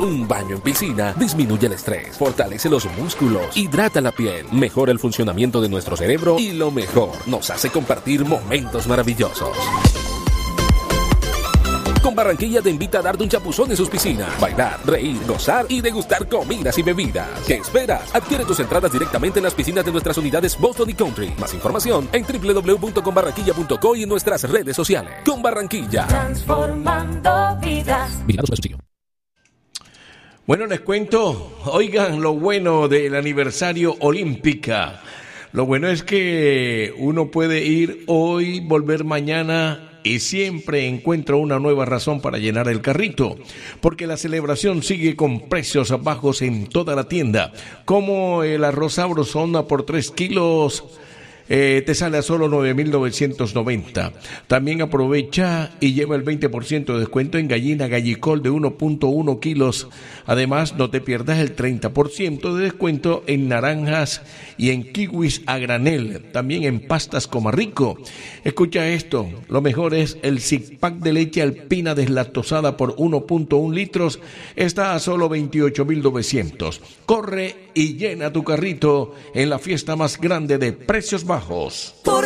Un baño en piscina disminuye el estrés, fortalece los músculos, hidrata la piel, mejora el funcionamiento de nuestro cerebro y lo mejor, nos hace compartir momentos maravillosos. Con Barranquilla te invita a darte un chapuzón en sus piscinas, bailar, reír, gozar y degustar comidas y bebidas. ¿Qué esperas? Adquiere tus entradas directamente en las piscinas de nuestras unidades Boston y Country. Más información en www.conbarranquilla.co y en nuestras redes sociales. Con Barranquilla. Transformando vidas. Bueno, les cuento, oigan lo bueno del aniversario Olímpica. Lo bueno es que uno puede ir hoy, volver mañana y siempre encuentra una nueva razón para llenar el carrito, porque la celebración sigue con precios bajos en toda la tienda, como el arroz sabrosona por 3 kilos. Te sale a solo 9.990. También aprovecha y lleva el 20% de descuento en gallina gallicol de 1.1 kilos. Además, no te pierdas el 30% de descuento en naranjas y en kiwis a granel. También en pastas Comarrico. Escucha esto, lo mejor es el six pack de leche alpina deslactosada por 1.1 litros. Está a solo 28.900. Corre y llena tu carrito en la fiesta más grande de precios bajos.